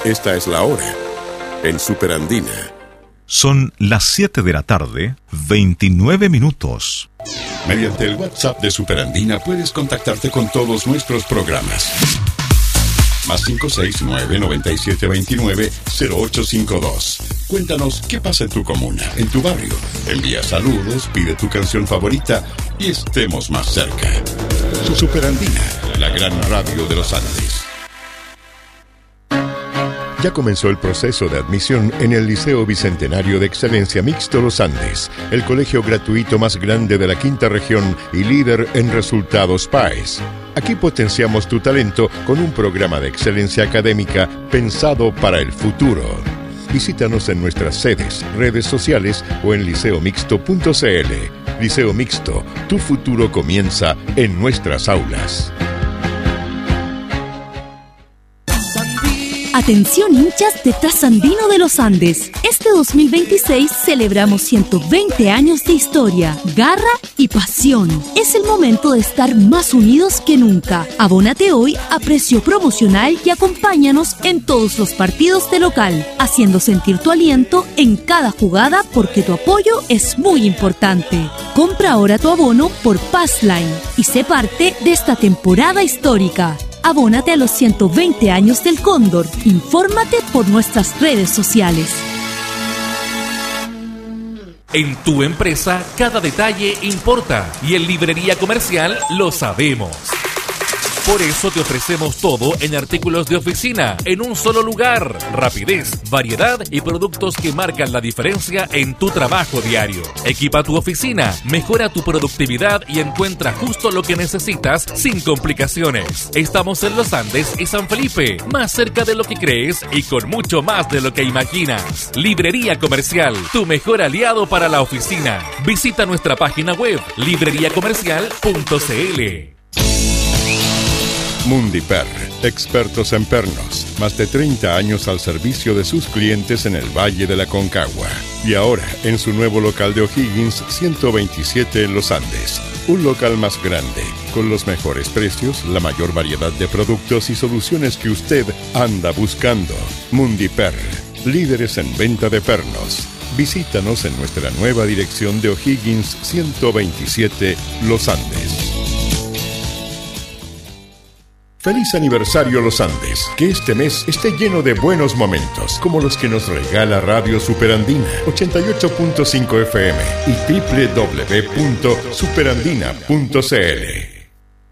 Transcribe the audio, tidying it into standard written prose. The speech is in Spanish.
Esta es la hora en Superandina. Son las 7 de la tarde, 29 minutos. Mediante el WhatsApp de Superandina puedes contactarte con todos nuestros programas. Más 569-9729-0852. Cuéntanos qué pasa en tu comuna, en tu barrio. Envía saludos, pide tu canción favorita y estemos más cerca. Superandina, la gran radio de los Andes. Ya comenzó el proceso de admisión en el Liceo Bicentenario de Excelencia Mixto Los Andes, el colegio gratuito más grande de la quinta región y líder en resultados PAES. Aquí potenciamos tu talento con un programa de excelencia académica pensado para el futuro. Visítanos en nuestras sedes, redes sociales o en liceomixto.cl. Liceo Mixto, tu futuro comienza en nuestras aulas. Atención hinchas de Trasandino de los Andes. Este 2026 celebramos 120 años de historia, garra y pasión. Es el momento de estar más unidos que nunca. Abónate hoy a precio promocional y acompáñanos en todos los partidos de local, haciendo sentir tu aliento en cada jugada porque tu apoyo es muy importante. Compra ahora tu abono por Passline y sé parte de esta temporada histórica. Abónate a los 120 años del Cóndor. Infórmate por nuestras redes sociales. En tu empresa, cada detalle importa y en Librería Comercial lo sabemos. Por eso te ofrecemos todo en artículos de oficina, en un solo lugar. Rapidez, variedad y productos que marcan la diferencia en tu trabajo diario. Equipa tu oficina, mejora tu productividad y encuentra justo lo que necesitas sin complicaciones. Estamos en Los Andes y San Felipe, más cerca de lo que crees y con mucho más de lo que imaginas. Librería Comercial, tu mejor aliado para la oficina. Visita nuestra página web, libreriacomercial.cl. Mundiper, expertos en pernos, más de 30 años al servicio de sus clientes en el Valle de la Concagua. Y ahora, en su nuevo local de O'Higgins 127 en Los Andes. Un local más grande, con los mejores precios, la mayor variedad de productos y soluciones que usted anda buscando. Mundiper, líderes en venta de pernos. Visítanos en nuestra nueva dirección de O'Higgins 127 Los Andes. ¡Feliz aniversario Los Andes! Que este mes esté lleno de buenos momentos, como los que nos regala Radio Superandina 88.5 FM y www.superandina.cl.